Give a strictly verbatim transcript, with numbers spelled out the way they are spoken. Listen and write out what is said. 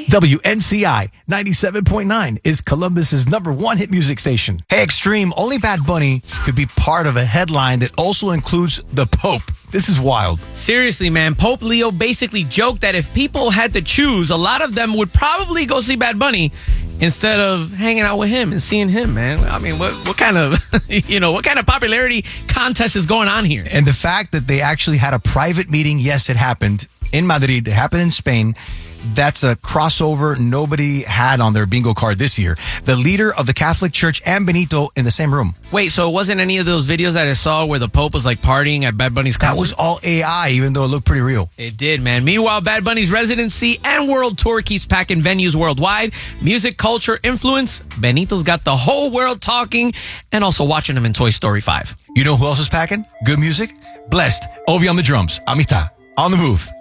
W N C I ninety-seven point nine is Columbus's number one hit music station. Hey, Extreme, only Bad Bunny could be part of a headline that also includes the Pope. This is wild. Seriously, man. Pope Leo basically joked that if people had to choose, a lot of them would probably go see Bad Bunny instead of hanging out with him and seeing him, man. I mean, what what kind of, you know, what kind of popularity contest is going on here? And the fact that they actually had a private meeting, yes, it happened in Madrid, it happened in Spain. That's a crossover nobody had on their bingo card this year. The leader of the Catholic Church and Benito in the same room. Wait, so it wasn't any of those videos that I saw where the Pope was like partying at Bad Bunny's concert? That was all A I, even though it looked pretty real. It did, man. Meanwhile, Bad Bunny's residency and world tour keeps packing venues worldwide. Music, culture, influence. Benito's got the whole world talking and also watching him in Toy Story five. You know who else is packing? Good music? Blessed. Ovi on the drums. Amistad. On the move.